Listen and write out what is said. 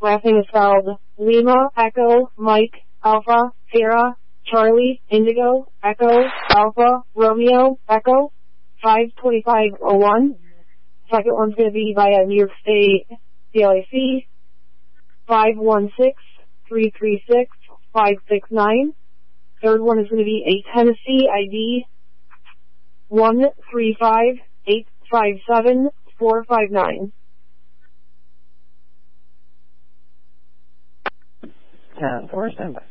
Last name is spelled Lima, Echo, Mike, Alpha, Sierra, Charlie, Indigo, Echo, Alpha, Romeo, Echo, 52501. Second one's going to be via New York State CLAC, 516-336-569. Third one is going to be a Tennessee ID, 135-857-459. 10-4, stand by.